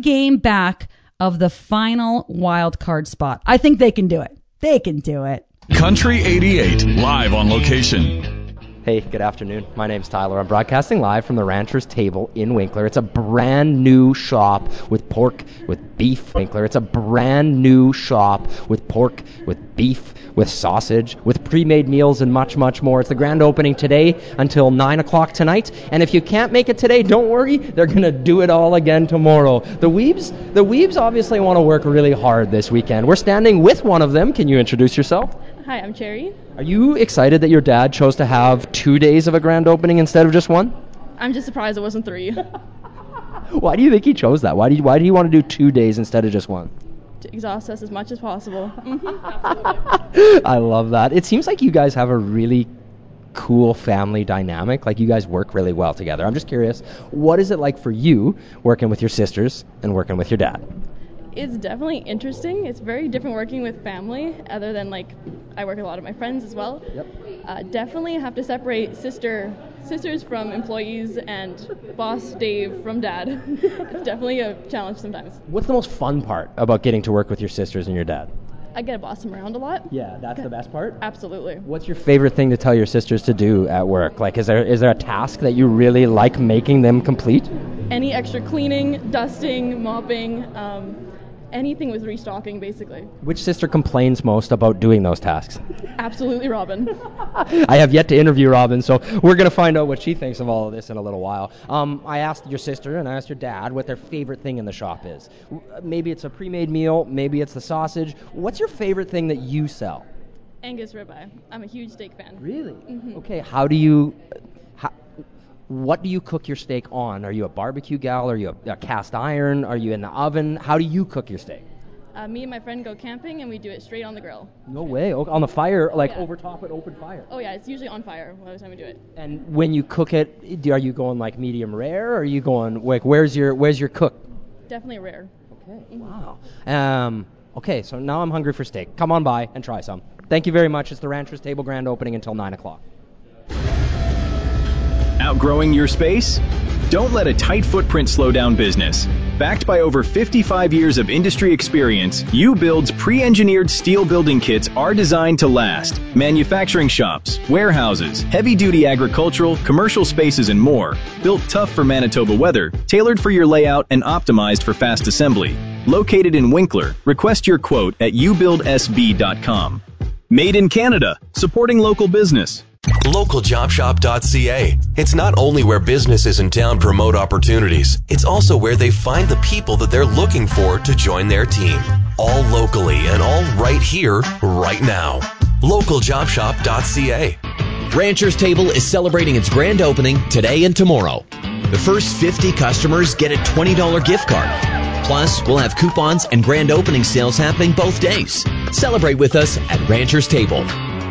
game back of the final wild card spot. I think they can do it. They can do it. Country 88, live on location. Hey, good afternoon. My name's Tyler. I'm broadcasting live from the Rancher's Table in Winkler. It's a brand new shop with pork, with beef. Winkler. It's a brand new shop with pork, with beef, with sausage, with pre-made meals and much, much more. It's the grand opening today until 9 o'clock tonight. And if you can't make it today, don't worry. They're going to do it all again tomorrow. The Weebs obviously want to work really hard this weekend. We're standing with one of them. Can you introduce yourself? Hi, I'm Cherry. Are you excited that your dad chose to have 2 days of a grand opening instead of just one? I'm just surprised it wasn't 3. Why do you think he chose that? Why do you want to do 2 days instead of just one? To exhaust us as much as possible. I love that. It seems like you guys have a really cool family dynamic. Like you guys work really well together. I'm just curious, what is it like for you working with your sisters and working with your dad? It's definitely interesting. It's very different working with family, other than I work with a lot of my friends as well. Yep. Definitely have to separate sisters from employees and boss Dave from dad. It's definitely a challenge sometimes. What's the most fun part about getting to work with your sisters and your dad? I get to boss them around a lot. Yeah, that's the best part? Absolutely. What's your favorite thing to tell your sisters to do at work? Like, is there a task that you really like making them complete? Any extra cleaning, dusting, mopping, anything with restocking, basically. Which sister complains most about doing those tasks? Absolutely Robin. I have yet to interview Robin, so we're going to find out what she thinks of all of this in a little while. I asked your sister and I asked your dad what their favorite thing in the shop is. Maybe it's a pre-made meal, maybe it's the sausage. What's your favorite thing that you sell? Angus ribeye. I'm a huge steak fan. Really? Mm-hmm. Okay, what do you cook your steak on? Are you a barbecue gal? Are you a cast iron? Are you in the oven? How do you cook your steak? Me and my friend go camping and we do it straight on the grill. No way. On the fire, Yeah. over top of open fire? Oh yeah, it's usually on fire by the time we do it. And when you cook it, are you going medium rare? Or are you going, where's your cook? Definitely rare. Okay, wow. Okay, so now I'm hungry for steak. Come on by and try some. Thank you very much. It's the Rancher's Table grand opening until 9 o'clock. Outgrowing your space? Don't let a tight footprint slow down business. Backed by over 55 years of industry experience, U-Build's pre-engineered steel building kits are designed to last. Manufacturing shops, warehouses, heavy-duty agricultural, commercial spaces, and more. Built tough for Manitoba weather, tailored for your layout, and optimized for fast assembly. Located in Winkler, request your quote at ubuildsb.com. Made in Canada, supporting local business. LocalJobShop.ca. It's not only where businesses in town promote opportunities, it's also where they find the people that they're looking for to join their team. All locally and all right here, right now. LocalJobShop.ca. Rancher's Table is celebrating its grand opening today and tomorrow. The first 50 customers get a $20 gift card. Plus, we'll have coupons and grand opening sales happening both days. Celebrate with us at Rancher's Table.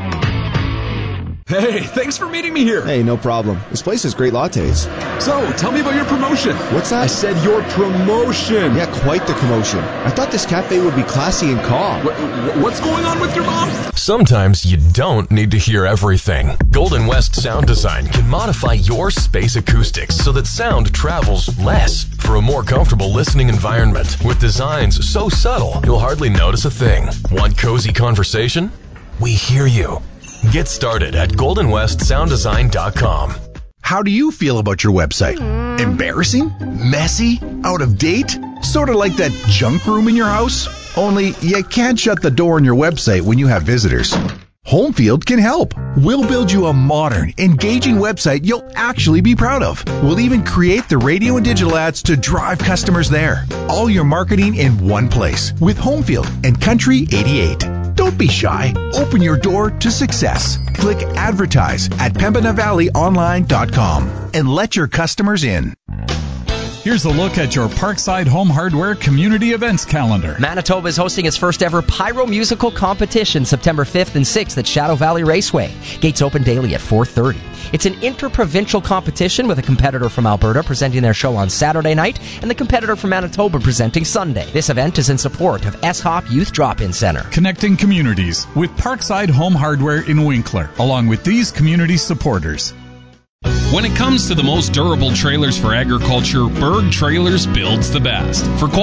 Hey, thanks for meeting me here. Hey, no problem. This place has great lattes. So, tell me about your promotion. What's that? I said your promotion. Yeah, quite the commotion. I thought this cafe would be classy and calm. What's going on with your mom? Sometimes you don't need to hear everything. Golden West Sound Design can modify your space acoustics so that sound travels less for a more comfortable listening environment. With designs so subtle, you'll hardly notice a thing. Want cozy conversation? We hear you. Get started at goldenwestsounddesign.com. How do you feel about your website? Embarrassing? Messy? Out of date? Sort of like that junk room in your house? Only you can't shut the door on your website when you have visitors. Homefield can help. We'll build you a modern, engaging website you'll actually be proud of. We'll even create the radio and digital ads to drive customers there. All your marketing in one place with Homefield and Country 88. Don't be shy. Open your door to success. Click advertise at PembinaValleyOnline.com and let your customers in. Here's a look at your Parkside Home Hardware Community Events calendar. Manitoba is hosting its first ever Pyro Musical Competition September 5th and 6th at Shadow Valley Raceway. Gates open daily at 4:30. It's an interprovincial competition with a competitor from Alberta presenting their show on Saturday night and the competitor from Manitoba presenting Sunday. This event is in support of SHOP Youth Drop-In Center. Connecting communities with Parkside Home Hardware in Winkler, along with these community supporters. When it comes to the most durable trailers for agriculture, Berg Trailers builds the best. For